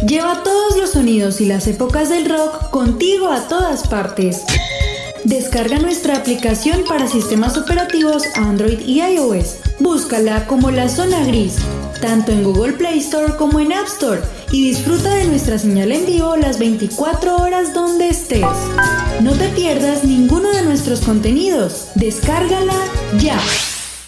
Lleva todos los sonidos y las épocas del rock contigo a todas partes. Descarga nuestra aplicación para sistemas operativos Android y iOS. Búscala como La Zona Gris, tanto en Google Play Store como en App Store, y disfruta de nuestra señal en vivo las 24 horas donde estés. No te pierdas ninguno de nuestros contenidos. Descárgala ya.